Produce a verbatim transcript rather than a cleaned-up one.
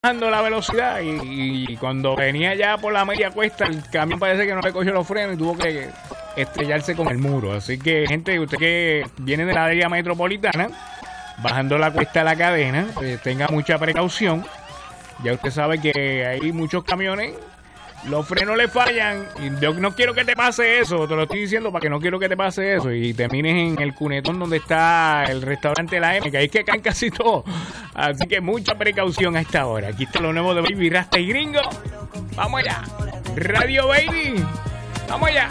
bajando la velocidad y, y cuando venía ya por la media cuesta, el camión parece que no le cogió los frenos y tuvo que estrellarse con el muro. Así que, gente, usted que viene de la área metropolitana, bajando la cuesta de la cadena, eh, tenga mucha precaución. Ya usted sabe que hay muchos camiones, los frenos le fallan y yo no quiero que te pase eso, te lo estoy diciendo para que no quiero que te pase eso y termines en el cunetón donde está el restaurante La M, que ahí es que caen casi todo. Así que mucha precaución a esta hora. Aquí está lo nuevo de Baby Rasta y Gringo. Vamos allá. Radio Baby. Vamos allá.